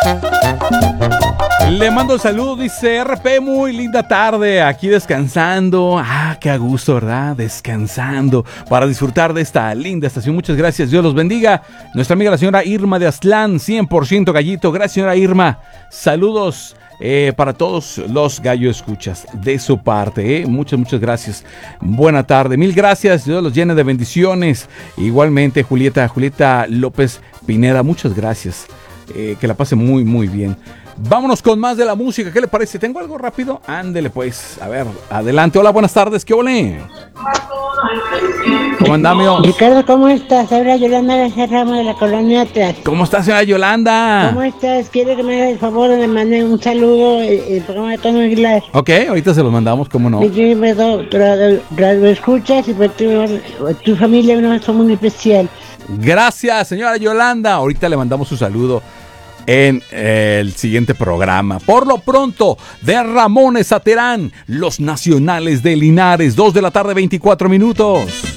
Le mando el saludo, dice RP, muy linda tarde, aquí descansando. Ah, qué a gusto, ¿verdad? Descansando para disfrutar de esta linda estación. Muchas gracias, Dios los bendiga. Nuestra amiga la señora Irma de Aztlán, 100% gallito. Gracias, señora Irma. Saludos para todos los gallo escuchas de su parte. Muchas gracias. Buena tarde, mil gracias. Dios los llene de bendiciones. Igualmente, Julieta López Pineda, muchas gracias. Que la pase muy bien. Vámonos con más de la música, ¿qué le parece? ¿Tengo algo rápido? Ándele pues, a ver, adelante. Hola, buenas tardes, ¿qué ole? ¿Cómo andamos? Ricardo, ¿cómo estás? Habla Yolanda García Ramos de la Colonia Atlas. ¿Cómo estás, señora Yolanda? ¿Cómo estás? Quiero que me hagas el favor de mandar un saludo el programa de Tono Aguilar. Ok, ahorita se los mandamos, ¿cómo no? Radio escuchas y por tu familia un abrazo muy especial. Gracias, señora Yolanda. Ahorita le mandamos su saludo en el siguiente programa. Por lo pronto, de Ramones a Terán, los nacionales de Linares, 2 de la tarde, 24 minutos.